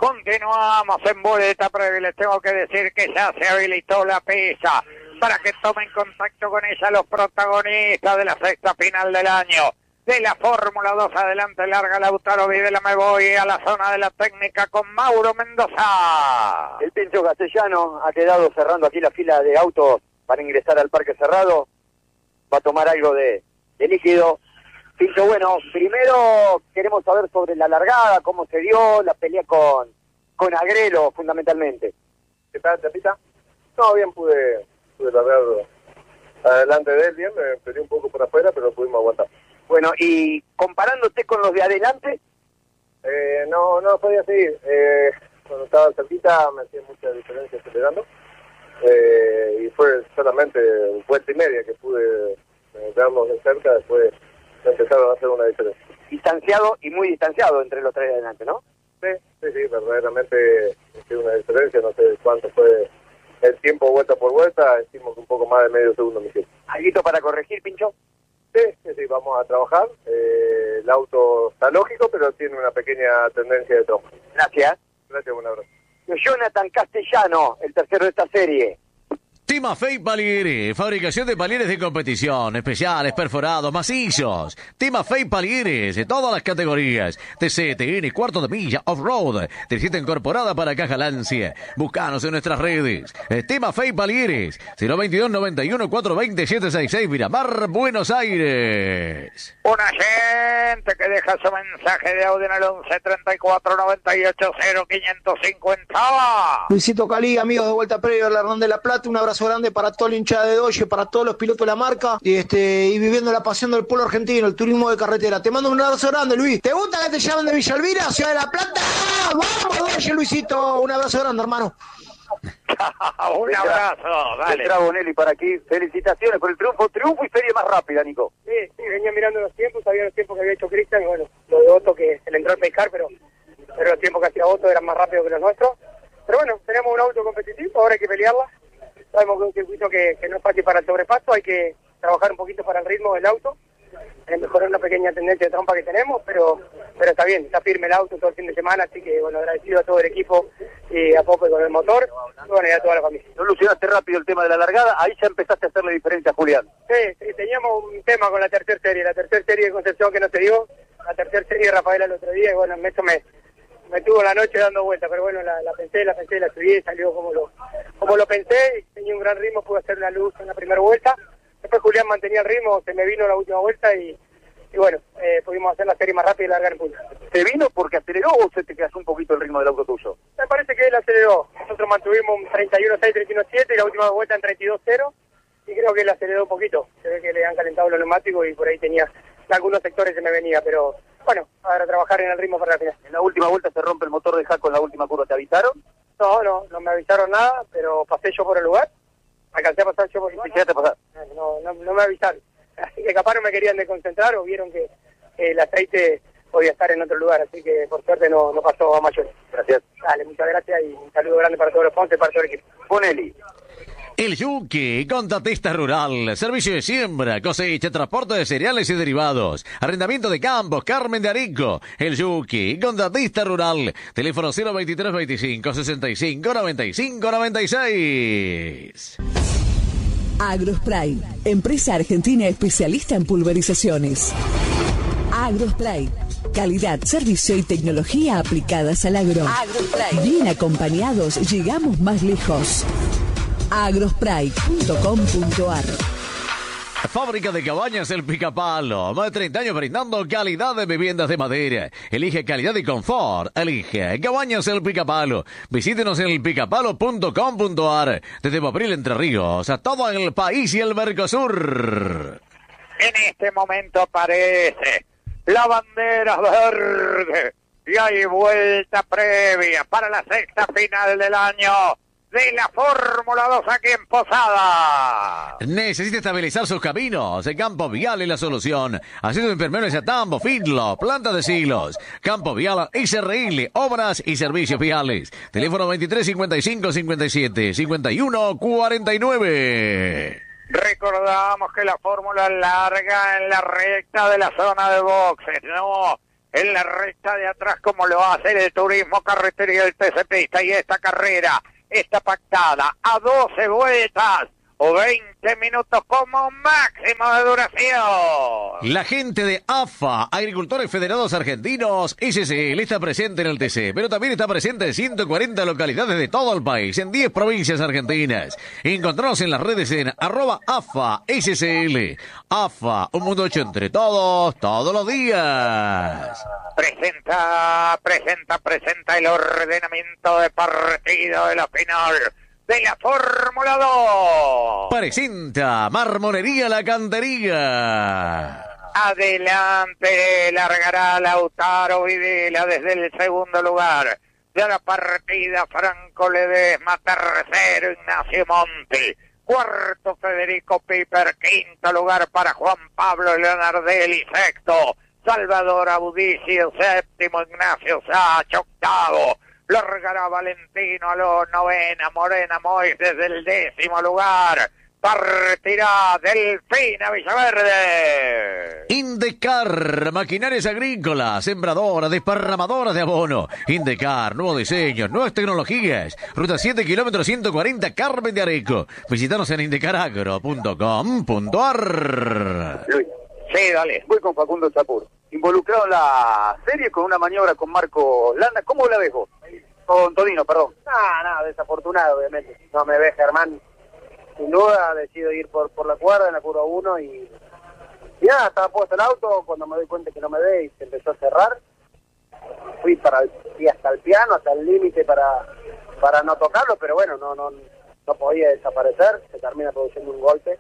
Continuamos en vuelta previa. Les tengo que decir que ya se habilitó la pista para que tomen contacto con ella los protagonistas de la sexta final del año. De la Fórmula 2, adelante, larga Lautaro Videla, me voy a la zona de la técnica con Mauro Mendoza. El Pincho Castellano ha quedado cerrando aquí la fila de autos para ingresar al parque cerrado. Va a tomar algo de líquido. Pincho, bueno, primero queremos saber sobre la largada, cómo se dio, la pelea con Agrelo, fundamentalmente. ¿Qué tal, Chapita? No, bien, pude largar adelante de él, bien, me peleé un poco por afuera, pero pudimos aguantar. Bueno, y comparándote con los de adelante... No podía seguir. Cuando estaba cerquita me hacía mucha diferencia acelerando. Y fue solamente vuelta y media que pude darnos de cerca, después empezaron a hacer una diferencia. Distanciado y muy distanciado entre los tres de adelante, ¿no? Sí, verdaderamente una diferencia, no sé cuánto fue el tiempo vuelta por vuelta, decimos un poco más de medio segundo, Miguel. ¿Algo para corregir, Pincho? Sí, vamos a trabajar. El auto está lógico, pero tiene una pequeña tendencia de trompa. Gracias. Gracias, un abrazo. Jonathan Castellano, el tercero de esta serie. Timafey Palieres, fabricación de palieres de competición, especiales, perforados, macizos. Timafey Palieres, de todas las categorías. TC, TN, cuarto de milla, off-road, tarjeta incorporada para caja Lancia. Búscanos en nuestras redes. Timafey Palieres, 022 91 420 766, Miramar, Buenos Aires. Una gente que deja su mensaje de audio en el 11 34 98 0550. Luisito Cali, amigos de Vuelta Previa, la Hernán de la Plata, un abrazo grande para toda la hinchada de Dodge, para todos los pilotos de la marca y viviendo la pasión del pueblo argentino, el turismo de carretera. Te mando un abrazo grande, Luis. ¿Te gusta que te llamen de Villa Elvira, Ciudad de la Plata? ¡Vamos, Dodge, Luisito! Un abrazo grande, hermano. Un abrazo, dale. Entra Bonelli para aquí. Felicitaciones por el triunfo y serie más rápida, Nico. Sí, venía mirando los tiempos, sabía los tiempos que había hecho Cristian y bueno, lo de Otto que se le entró a pescar, pero los tiempos que hacía Otto eran más rápidos que los nuestros. Pero bueno, tenemos un auto competitivo, ahora hay que pelearla. Sabemos que es un circuito que no es fácil para el sobrepaso, hay que trabajar un poquito para el ritmo del auto, mejorar una pequeña tendencia de trompa que tenemos, pero está bien, está firme el auto todo el fin de semana, así que bueno, agradecido a todo el equipo y a poco con el motor, y bueno, y a toda la familia. Solucionaste rápido el tema de la largada, ahí ya empezaste a hacerle diferencia a Julián. Sí, teníamos un tema con la tercera serie de Concepción que no se dio, la tercera serie de Rafaela el otro día, y bueno, eso me tuvo la noche dando vueltas, pero bueno, la pensé, la estudié, salió como lo pensé, tenía un gran ritmo, pude hacer la luz en la primera vuelta, después Julián mantenía el ritmo, se me vino la última vuelta y bueno, pudimos hacer la serie más rápida y largar en punta. ¿Te vino porque aceleró o se te quedó un poquito el ritmo del auto tuyo? Me parece que él aceleró, nosotros mantuvimos un 31.6, 31.7 y la última vuelta en 32.0 y creo que él aceleró un poquito, se ve que le han calentado los neumáticos y por ahí tenía algunos sectores se me venía, pero bueno, ahora trabajar en el ritmo para la final. En la última vuelta se rompe el motor de Jaco en la última curva, ¿te avisaron? No me avisaron nada, pero pasé yo por el lugar, alcancé a pasar yo por el lugar. ¿Qué pasar? No me avisaron, así que capaz no me querían desconcentrar o vieron que el aceite podía estar en otro lugar, así que por suerte no pasó a mayores. Gracias. Dale, muchas gracias y un saludo grande para todos los pontes, para todo el equipo. Bonelli. El Yuki, contratista rural, servicio de siembra, cosecha, transporte de cereales y derivados, arrendamiento de campos, Carmen de Arico. El Yuki, contratista rural, teléfono 023 25 65 95 96. Agrospray, empresa argentina especialista en pulverizaciones. Agrospray, calidad, servicio y tecnología aplicadas al agro. Agrospray. Bien acompañados, llegamos más lejos. agrospray.com.ar. Fábrica de Cabañas El Picapalo. Más de 30 años brindando calidad de viviendas de madera. Elige calidad y confort. Elige Cabañas El Picapalo. Visítenos en elpicapalo.com.ar. Desde Abril, Entre Ríos, a todo el país y el Mercosur. En este momento aparece la bandera verde y hay vuelta previa para la sexta final del año de la Fórmula 2 aquí en Posada. Necesita estabilizar sus caminos. El Campo Vial es la solución. Haciendo impermeables a tambo, fidlo, planta de silos. Campo Vial, SRL, obras y servicios viales. Teléfono 23 55 57 51 49. Recordamos que la fórmula larga en la recta de la zona de boxes, no en la recta de atrás como lo hace el Turismo Carretera y el TC Pista. Y esta carrera está pactada a 12 vueltas o 20 minutos como máximo de duración. La gente de AFA, Agricultores Federados Argentinos, SCL, está presente en el TC, pero también está presente en 140 localidades de todo el país, en 10 provincias argentinas. Encontranos en las redes en @AFA SCL. AFA, un mundo hecho entre todos, todos los días. Presenta el ordenamiento de partido de la final de la Fórmula 2. Presenta Marmolería La Cantería. Adelante, largará Lautaro Videla desde el segundo lugar de la partida. Franco Ledesma, tercero Ignacio Monti, cuarto Federico Piper, quinto lugar para Juan Pablo Leonardelli, sexto Salvador Audicio, séptimo Ignacio Sacha, octavo largará Valentino novena, Morena Mois desde el 10º lugar. Partirá Delfina Villaverde. Indecar, maquinarias agrícolas, sembradoras, desparramadoras de abono. Indecar, nuevos diseños, nuevas tecnologías. Ruta 7, kilómetro 140, Carmen de Areco. Visítanos en indecaragro.com.ar. Luis. Sí, dale. Voy con Facundo Chapur. Involucrado en la serie con una maniobra con Marco Landa. ¿Cómo la dejo? Con Todino, perdón. Nada, desafortunado, obviamente. No me ve Germán. Sin duda, decido ir por la cuerda en la curva 1 y nada, estaba puesto el auto. Cuando me doy cuenta que no me ve y se empezó a cerrar, fui hasta el piano, hasta el límite para no tocarlo, pero bueno, no podía desaparecer. Se termina produciendo un golpe.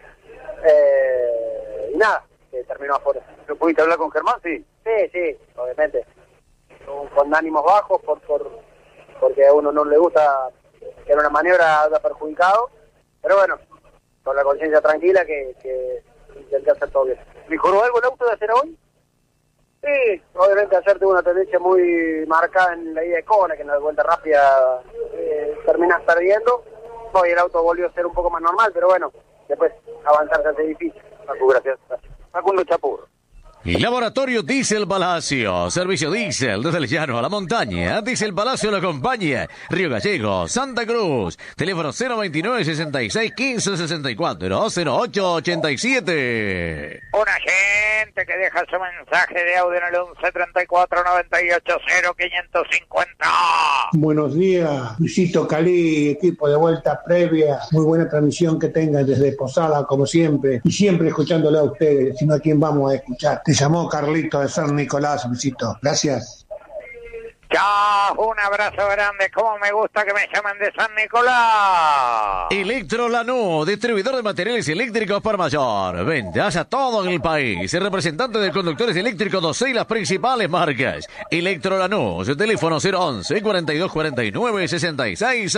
Y nada, que terminó afuera. ¿Lo pudiste hablar con Germán? Sí. Sí, obviamente. Con ánimos bajos, porque a uno no le gusta que en una maniobra haya perjudicado. Pero bueno, con la conciencia tranquila que intenté hacer todo bien. ¿Mejoró algo el auto de hacer hoy? Sí, obviamente ayer tuve una tendencia muy marcada en la ida de Kona, que en la vuelta rápida terminas perdiendo. Hoy el auto volvió a ser un poco más normal, pero bueno, después avanzar se hace difícil. Gracias. Facundo Chapur. Laboratorio Diesel Palacio, servicio diésel desde el llano a la montaña. Diesel Palacio lo acompaña. Río Gallegos, Santa Cruz. Teléfono 029 66 15 64 08 87. Una gente que deja su mensaje de audio en el 11 34 98 0 550. Buenos días, Luisito Calí, equipo de vuelta previa. Muy buena transmisión que tengan desde Posada, como siempre. Y siempre escuchándole a ustedes, sino a quién vamos a escuchar. Te llamó Carlito de San Nicolás, Luisito. Gracias. Chao, un abrazo grande. Como me gusta que me llamen de San Nicolás. Electrolanú, distribuidor de materiales eléctricos por mayor. Ventas a todo el país. El representante de conductores eléctricos 12 y las principales marcas. Electrolanú, su teléfono 011 42 49 66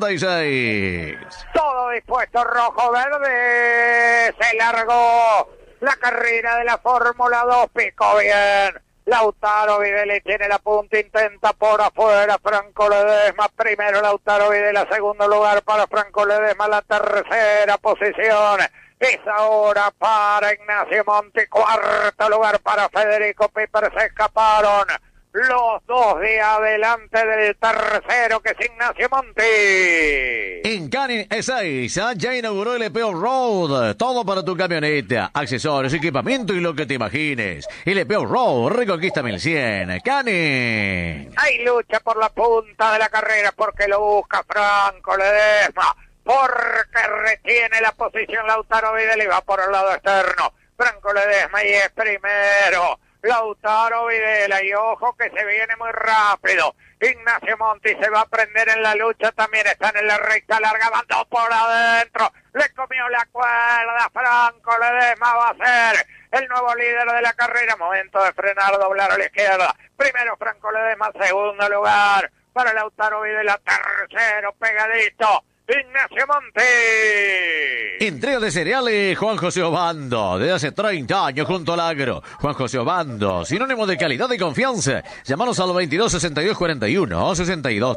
66. Todo dispuesto, rojo, verde. Se largó la carrera de la Fórmula 2. Picó bien Lautaro Videla, tiene la punta, intenta por afuera Franco Ledesma, primero Lautaro Videla, segundo lugar para Franco Ledesma, la tercera posición es ahora para Ignacio Monti, cuarto lugar para Federico Piper. Se escaparon los dos de adelante del tercero, que es Ignacio Monti. En Canin Ezeiza ya inauguró el EPO Road. Todo para tu camioneta, accesorios, equipamiento y lo que te imagines. El EPO Road, Reconquista 1100. Canin. Hay lucha por la punta de la carrera porque lo busca Franco Ledesma, porque retiene la posición Lautaro Videla y va por el lado externo. Franco Ledesma y es primero Lautaro Videla, y ojo que se viene muy rápido. Ignacio Monti se va a prender en la lucha, también están en la recta larga, van dos por adentro, le comió la cuerda, Franco Ledesma va a ser el nuevo líder de la carrera. Momento de frenar, doblar a la izquierda. Primero Franco Ledesma, segundo lugar para Lautaro Videla, tercero pegadito Ignacio Monti. Entrega de cereales Juan José Obando, desde hace 30 años junto al agro. Juan José Obando, sinónimo de calidad y confianza. Llámanos al 22 62 41 62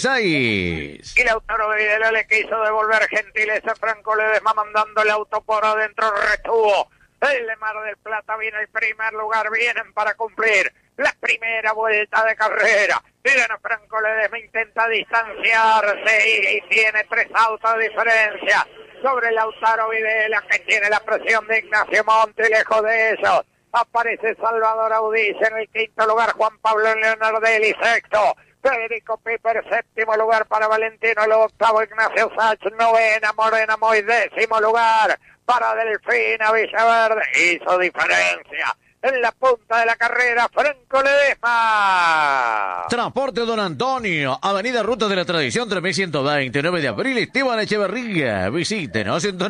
36. Y Lautaro Videla le quiso devolver gentileza Franco Ledesma, mandando el auto por adentro, retuvo. El de Mar del Plata viene el primer lugar, vienen para cumplir la primera vuelta de carrera. Y gana Franco Ledesma, intenta distanciarse y tiene 3 autos de diferencia sobre Lautaro Videla, que tiene la presión de Ignacio Monti. Lejos de ellos aparece Salvador Audice en el 5º lugar, Juan Pablo Leonardelli 6º, Federico Piper 7º lugar para Valentino, el 8º Ignacio Sach, 9ª Morena Moy, 10º lugar para Delfina Villaverde. Hizo diferencia en la punta de la carrera Franco Ledesma. Transporte Don Antonio, Avenida Ruta de la Tradición 3120, 9 de abril, Esteban Echeverría. Visítenos en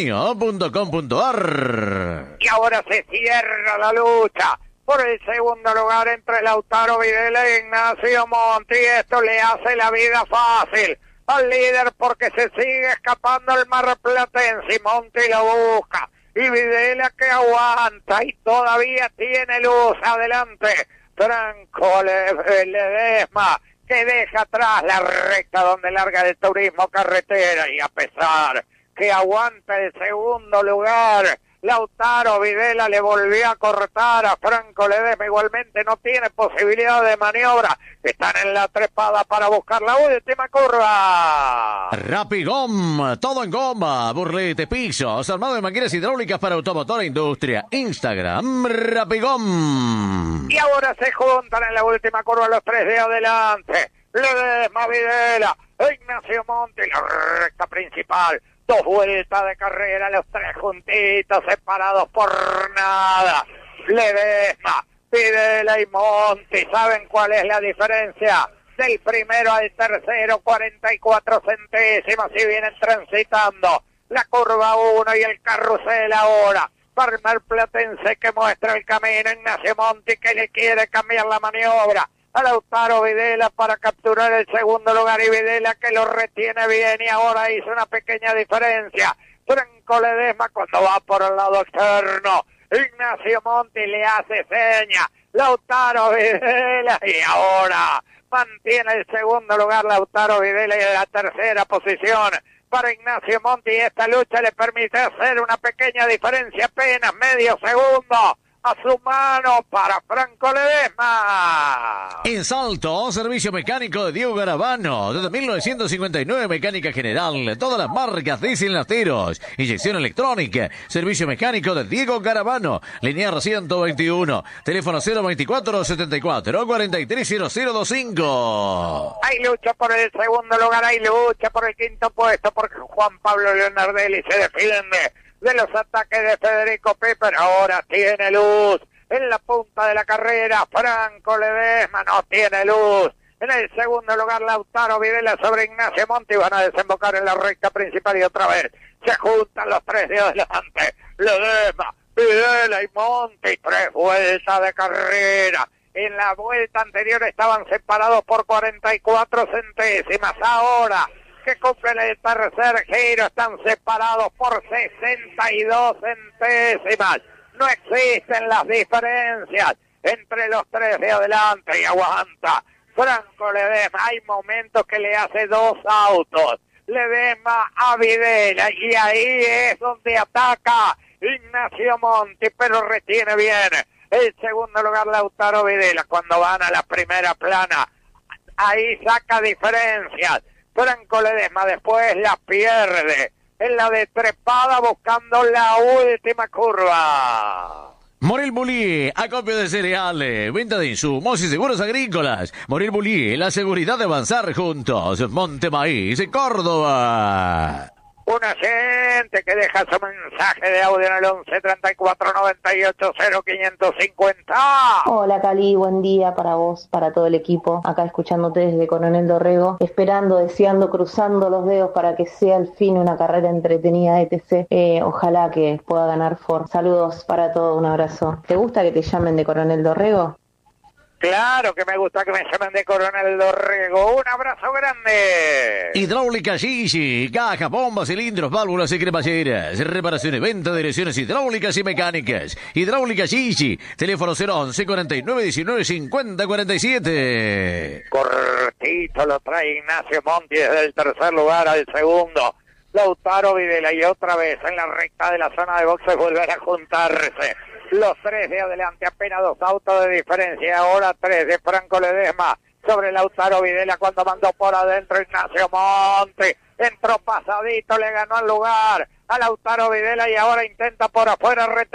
donantonio.com.ar. Y ahora se cierra la lucha por el segundo lugar entre Lautaro Videla e Ignacio Monti. Esto le hace la vida fácil al líder porque se sigue escapando el marplatense y Monti lo busca. Y Videla que aguanta y todavía tiene luz. Adelante Franco Ledesma, que deja atrás la recta donde larga el Turismo Carretera, y a pesar que aguanta el segundo lugar, Lautaro Videla le volvió a cortar a Franco Ledesma. Igualmente no tiene posibilidad de maniobra. Están en la trepada para buscar la última curva. Rapigom, todo en goma, burlete, pisos, armado de máquinas hidráulicas para automotor e industria. Instagram, Rapigom. Y ahora se juntan en la última curva los 3 de adelante. Ledesma, Videla, Ignacio Monti, la recta principal. 2 vueltas de carrera, los 3 juntitos, separados por nada. Ledesma, Videla y Monti, ¿saben cuál es la diferencia? Del primero al tercero, 44 centésimas, y vienen transitando la curva 1 y el carrusel ahora. Parmer Platense que muestra el camino, Ignacio Monti que le quiere cambiar la maniobra a Lautaro Videla para capturar el segundo lugar, y Videla que lo retiene bien y ahora hizo una pequeña diferencia. Franco Ledesma cuando va por el lado externo, Ignacio Monti le hace seña, Lautaro Videla, y ahora mantiene el segundo lugar Lautaro Videla, y en la tercera posición para Ignacio Monti. Esta lucha le permite hacer una pequeña diferencia, apenas medio segundo a su mano para Franco Ledesma. En Salto, servicio mecánico de Diego Garabano. Desde 1959, mecánica general. Todas las marcas, diésel, nafteros. Inyección electrónica. Servicio mecánico de Diego Garabano. Linear 121. Teléfono 024-74 430025. Hay lucha por el segundo lugar, hay lucha por el quinto puesto, porque Juan Pablo Leonardelli se defiende de los ataques de Federico Piper. Ahora tiene luz en la punta de la carrera. Franco Ledesma no tiene luz. En el segundo lugar Lautaro Videla sobre Ignacio Monti. Van a desembocar en la recta principal y otra vez se juntan los 3 de adelante. Ledesma, Videla y Monti. 3 vueltas de carrera. En la vuelta anterior estaban separados por 44 centésimas. Ahora que cumplen el tercer giro están separados por 62 centésimas. No existen las diferencias entre los 3 de adelante, y aguanta Franco Ledesma. Hay momentos que le hace 2 autos Ledesma a Videla, y ahí es donde ataca Ignacio Monti, pero retiene bien el segundo lugar Lautaro Videla. Cuando van a la primera plana, ahí saca diferencias Franco Ledesma, después la pierde en la de trepada buscando la última curva. Morel Bullier, acopio de cereales, venta de insumos y seguros agrícolas. Morel Bullier, la seguridad de avanzar juntos. Monte Maíz, Córdoba. Una gente que deja su mensaje de audio en el 11 34 98 0550. Hola Cali, buen día para vos, para todo el equipo. Acá escuchándote desde Coronel Dorrego, esperando, deseando, cruzando los dedos para que sea al fin una carrera entretenida, etc. Ojalá que pueda ganar Ford. Saludos para todos, un abrazo. ¿Te gusta que te llamen de Coronel Dorrego? Claro que me gusta que me llamen de Coronel Dorrego. Un abrazo grande. Hidráulica Gigi, caja, bombas, cilindros, válvulas y cremalleras. Reparación y venta de direcciones hidráulicas y mecánicas. Hidráulica Gigi, teléfono 011 49 19 50 47. Cortito lo trae Ignacio Monti desde el tercer lugar al segundo. Lautaro Videla, y otra vez en la recta de la zona de boxes volver a juntarse los 3 de adelante, apenas 2 autos de diferencia, ahora 3 de Franco Ledesma sobre Lautaro Videla cuando mandó por adentro Ignacio Monti, entró pasadito, le ganó el lugar a Lautaro Videla y ahora intenta por afuera